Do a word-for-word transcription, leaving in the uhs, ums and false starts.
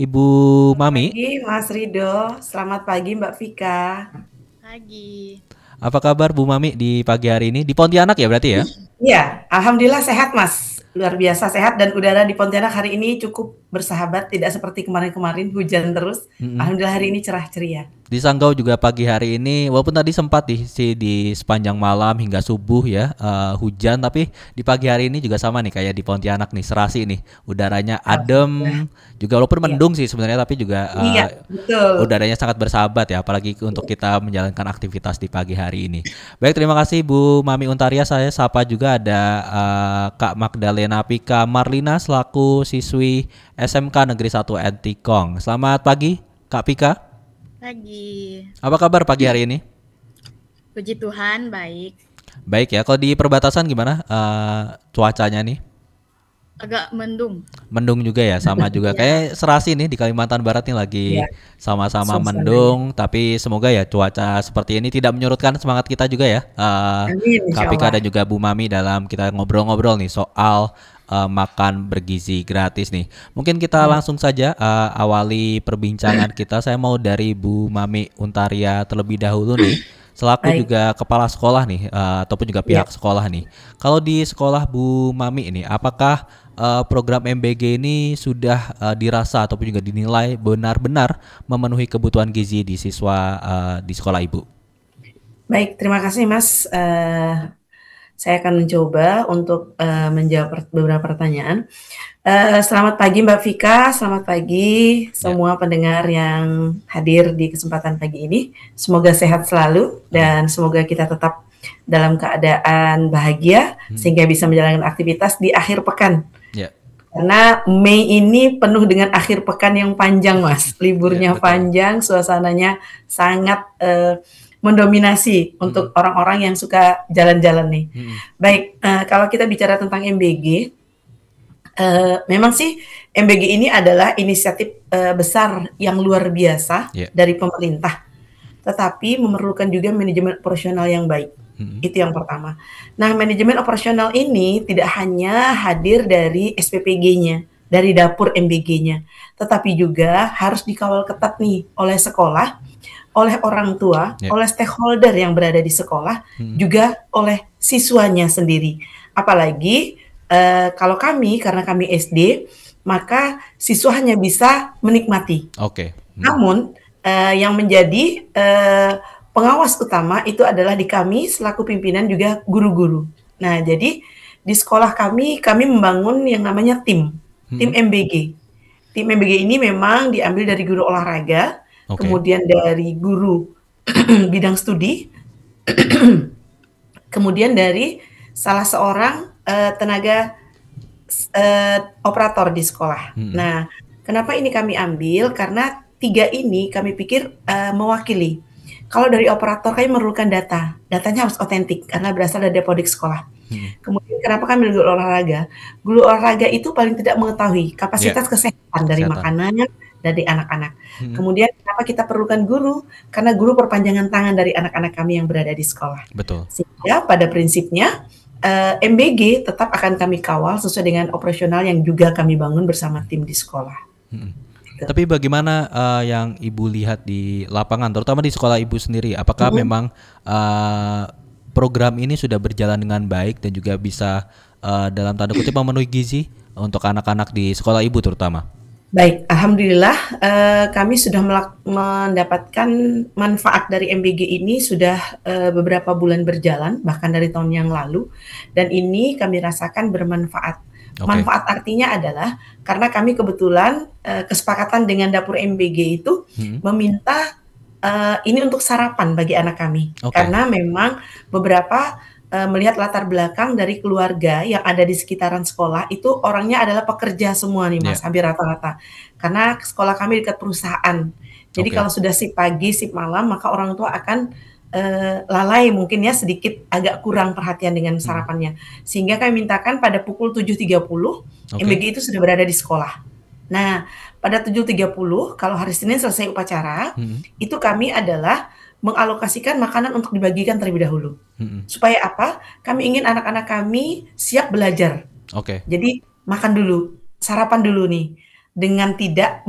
Ibu Selamat Mami. pagi Mas Rido, selamat pagi Mbak Vika. Pagi. Apa kabar Bu Mami di pagi hari ini? Di Pontianak ya berarti ya? Iya, alhamdulillah sehat Mas, luar biasa sehat dan udara di Pontianak hari ini cukup bersahabat, tidak seperti kemarin-kemarin hujan terus. Mhm. Alhamdulillah hari ini cerah ceria. Di Sanggau juga pagi hari ini, walaupun tadi sempat di sih di sepanjang malam hingga subuh ya eh, hujan, tapi di pagi hari ini juga sama nih kayak di Pontianak nih, serasi nih, udaranya Alhamdulillah. adem, juga walaupun Iya, mendung sih sebenarnya, tapi juga iya eh, betul. udaranya sangat bersahabat ya, apalagi untuk kita menjalankan aktivitas di pagi hari ini. Baik, terima kasih Bu Mami Untaria. Saya sapa juga ada eh, Kak Magdalena Pika Marlina selaku siswi S M K Negeri satu Entikong. Selamat pagi, Kak Pika. Pagi. Apa kabar pagi hari ini? Puji Tuhan, baik. Baik ya, kalau di perbatasan gimana eh, cuacanya nih? Agak mendung. Mendung juga ya, sama juga. Ya, Kayak serasi nih di Kalimantan Barat nih lagi Iya, sama-sama suasananya. mendung, tapi semoga ya cuaca seperti ini tidak menyurutkan semangat kita juga ya. Eh Amin Kak insya Pika Allah. dan juga Bu Mami dalam kita ngobrol-ngobrol nih soal eh, makan bergizi gratis nih. Mungkin kita Hmm, langsung saja eh, awali perbincangan kita. Saya mau dari Bu Mami Untaria terlebih dahulu nih. Selaku baik, juga kepala sekolah nih, eh, ataupun juga ya. pihak sekolah nih. Kalau di sekolah Bu Mami ini, apakah eh, program M B G ini sudah eh, dirasa ataupun juga dinilai benar-benar memenuhi kebutuhan gizi di siswa eh, di sekolah Ibu? Baik, terima kasih Mas. Eh, saya akan mencoba untuk eh, menjawab per- beberapa pertanyaan. Eh, selamat pagi Mbak Vika, selamat pagi Ya, semua pendengar yang hadir di kesempatan pagi ini. Semoga sehat selalu amin. dan semoga kita tetap dalam keadaan bahagia Hmm, sehingga bisa menjalankan aktivitas di akhir pekan. ya, Karena Mei ini penuh dengan akhir pekan yang panjang, Mas. ya Liburnya betul. panjang, suasananya sangat eh, mendominasi untuk Mm-mm, orang-orang yang suka jalan-jalan nih. mm-mm, Baik, eh, kalau kita bicara tentang M B G, Eee, memang sih M B G ini adalah inisiatif, eee, besar yang luar biasa ya, dari pemerintah, tetapi memerlukan juga manajemen operasional yang baik, mm-mm, itu yang pertama. Nah, manajemen operasional ini tidak hanya hadir dari S P P G-nya, dari dapur M B G-nya, tetapi juga harus dikawal ketat nih oleh sekolah, oleh orang tua, ya, oleh stakeholder yang berada di sekolah, mm-mm, juga oleh siswanya sendiri. Apalagi, eee, kalau kami, karena kami S D, maka siswa hanya bisa menikmati. oke, mm, Namun, eee, yang menjadi, eee, pengawas utama itu adalah di kami selaku pimpinan juga guru-guru. Nah, jadi di sekolah kami, kami membangun yang namanya tim, tim mm-mm, M B G. Tim M B G ini memang diambil dari guru olahraga, oke, kemudian dari guru bidang studi, kemudian dari salah seorang, eee, tenaga eee, operator di sekolah. mm-mm, Nah, kenapa ini kami ambil? Karena tiga ini kami pikir, eee, mewakili. Kalau dari operator kami memerlukan data, datanya harus otentik karena berasal dari Dapodik sekolah. mm-mm, Kemudian kenapa kami ambil guru olahraga? Guru olahraga itu paling tidak mengetahui ya kapasitas kesehatan dari kesehatan, makanan, dari anak-anak. mm-mm, Kemudian kenapa kita perlukan guru? Karena guru perpanjangan tangan dari anak-anak kami yang berada di sekolah. betul. Sehingga pada prinsipnya, eee, M B G tetap akan kami kawal sesuai dengan operasional yang juga kami bangun bersama tim di sekolah, Mm-mm. gitu. Tapi bagaimana eh, yang Ibu lihat di lapangan, terutama di sekolah Ibu sendiri? Apakah Mhm. memang eh, program ini sudah berjalan dengan baik dan juga bisa eh, dalam tanda kutip memenuhi gizi untuk anak-anak di sekolah Ibu terutama? Baik, alhamdulillah, eee, kami sudah melak mendapatkan manfaat dari M B G ini sudah, eee, beberapa bulan berjalan, bahkan dari tahun yang lalu, dan ini kami rasakan bermanfaat. Oke. Manfaat artinya adalah karena kami kebetulan, eee, kesepakatan dengan dapur M B G itu Mm-mm. meminta, eee, ini untuk sarapan bagi anak kami. Oke. Karena memang beberapa, eee, melihat latar belakang dari keluarga yang ada di sekitaran sekolah itu orangnya adalah pekerja semua nih Mas, Ya. hampir rata-rata. Karena sekolah kami dekat perusahaan. Jadi Oke. kalau sudah shift pagi, shift malam, maka orang tua akan, eee, lalai mungkin ya, sedikit agak kurang perhatian dengan Mm. sarapannya. Sehingga kami mintakan pada pukul tujuh tiga puluh Oke. M B G itu sudah berada di sekolah. Nah, pada tujuh tiga puluh kalau hari Senin selesai upacara, Mm-mm. itu kami adalah mengalokasikan makanan untuk dibagikan terlebih dahulu. Mm-mm. Supaya apa? Kami ingin anak-anak kami siap belajar. Oke. Jadi makan dulu, sarapan dulu nih, dengan tidak